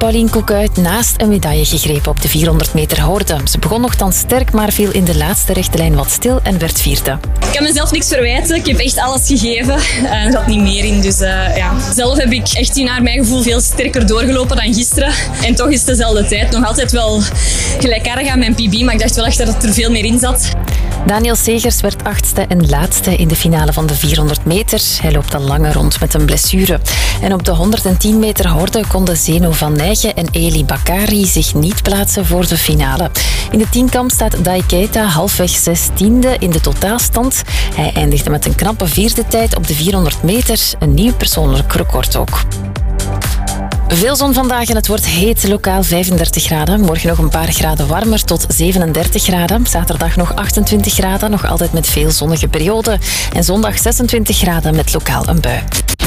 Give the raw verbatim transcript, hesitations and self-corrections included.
Pauline Koekuit naast een medaille gegrepen op de vierhonderd meter horde. Ze begon nogthans sterk, maar viel in de laatste rechte lijn wat stil en werd vierde. Ik kan mezelf niks verwijten. Ik heb echt alles gegeven. Er zat niet meer in. Dus uh, ja. Zelf heb ik echt naar mijn gevoel veel sterker doorgelopen dan gisteren. En toch is het dezelfde tijd. Nog altijd wel gelijkaardig aan mijn P B, maar ik dacht wel echt dat er veel meer in zat. Daniel Segers werd achtste en laatste in de finale van de vierhonderd meter. Hij loopt al langer rond met een blessure. En op de honderdtien meter horde konden Zeno van Nijgen en Eli Bakari zich niet plaatsen voor de finale. In de tienkamp staat Dai Keita halfweg zestiende in de totaalstand. Hij eindigde met een knappe vierde tijd op de vierhonderd meter. Een nieuw persoonlijk record ook. Veel zon vandaag en het wordt heet, lokaal vijfendertig graden. Morgen nog een paar graden warmer tot zevenendertig graden. Zaterdag nog achtentwintig graden, nog altijd met veel zonnige perioden. En zondag zesentwintig graden met lokaal een bui.